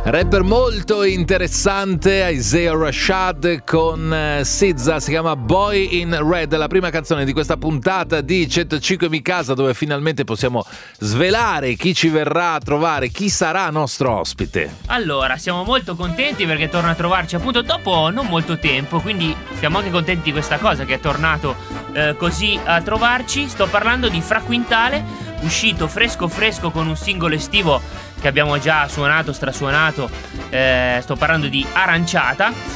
Rapper molto interessante, Isaiah Rashad con SZA, si chiama Boy in Red, la prima canzone di questa puntata di 105 Mi Casa, dove finalmente possiamo svelare chi ci verrà a trovare, chi sarà nostro ospite. Allora, siamo molto contenti perché torna a trovarci appunto dopo non molto tempo, quindi siamo anche contenti di questa cosa che è tornato così a trovarci. Sto parlando di Fra Quintale, uscito fresco con un singolo estivo che abbiamo già suonato, strasuonato. Sto parlando di Aranciata.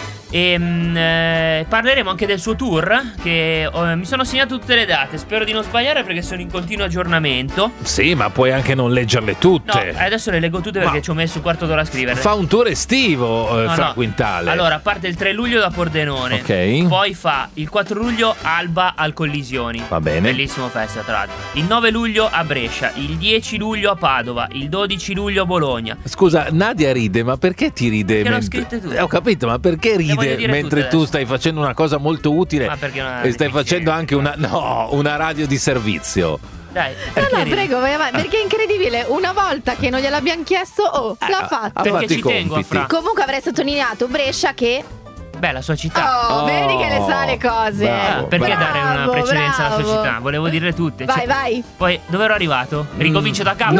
E parleremo anche del suo tour, che mi sono segnato tutte le date, spero di non sbagliare perché sono in continuo aggiornamento. Sì, ma puoi anche non leggerle tutte. No, adesso le leggo tutte perché ci ho messo un quarto d'ora a scriverle. Fa un tour estivo Fra Quintale. Allora, parte il 3 luglio da Pordenone. Ok. Poi fa il 4 luglio Alba al Collisioni. Va bene. Bellissimo festival, tra l'altro. Il 9 luglio a Brescia, il 10 luglio a Padova, il 12 luglio a Bologna. Scusa, Nadia ride, ma perché ti ride? Perché l'ho scritte tutte. Ho capito, ma perché ride mentre tu stai facendo una cosa molto utile? Ma perché non e stai facendo anche una radio di servizio. Dai, no, prego, vai avanti. Perché è incredibile. Una volta che non gliel'abbiamo chiesto, l'ha fatto. Perché ci tengo a Fra. Comunque avrei sottolineato Brescia che... Beh, la sua città. Vedi che le sa le cose. Perché bravo, dare una precedenza alla sua città? Volevo dirle tutte. Vai. Poi, dove ero arrivato? Ricomincio da capo? No.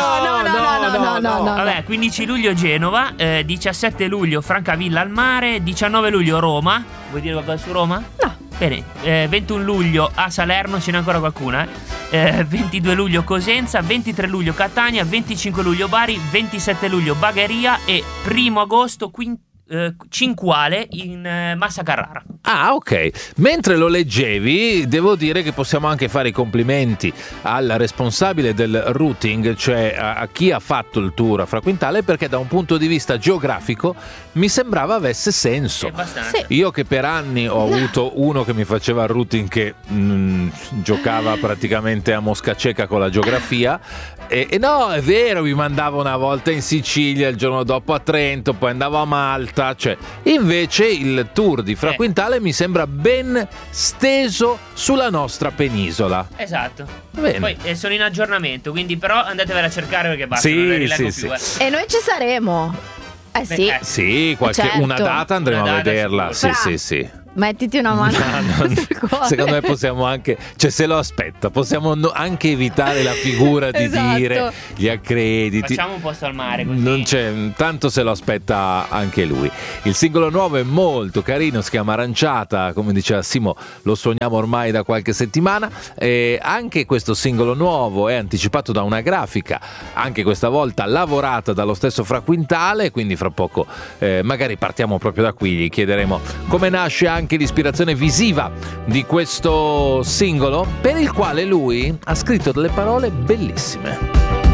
Vabbè, 15 luglio Genova, 17 luglio Francavilla al mare, 19 luglio Roma. Vuoi dire qualcosa su Roma? No. Bene, 21 luglio a Salerno, ce n'è ancora qualcuna. 22 luglio Cosenza, 23 luglio Catania, 25 luglio Bari, 27 luglio Bagheria e 1 agosto Cinquale in Massa Carrara. Ah, ok. Mentre lo leggevi, devo dire che possiamo anche fare i complimenti al responsabile del routing, cioè a chi ha fatto il tour a Fra Quintale, perché da un punto di vista geografico mi sembrava avesse senso. Sì. Io che per anni ho avuto uno che mi faceva il routing che giocava praticamente a mosca cieca con la geografia. E no, è vero, mi mandava una volta in Sicilia, il giorno dopo a Trento, poi andavo a Malta, cioè invece il tour di Fra Quintale mi sembra ben steso sulla nostra penisola. Esatto. Bene. Poi sono in aggiornamento, quindi però andatevela a cercare perché basta, Sì, non le rileggo sì, più. E noi ci saremo. Sì. Sì, certo. Una data andremo Una a data vederla. sicuro. Sì. Mettiti una mano sul cuore. Secondo me possiamo anche, cioè se lo aspetta, possiamo anche evitare la figura di dire gli accrediti. Facciamo un posto al mare così. Non c'è, tanto se lo aspetta anche lui. Il singolo nuovo è molto carino, si chiama Aranciata, come diceva Simo, lo suoniamo ormai da qualche settimana. E anche questo singolo nuovo è anticipato da una grafica, anche questa volta lavorata dallo stesso Fra Quintale, quindi fra poco magari partiamo proprio da qui, gli chiederemo come nasce anche l'ispirazione visiva di questo singolo, per il quale lui ha scritto delle parole bellissime.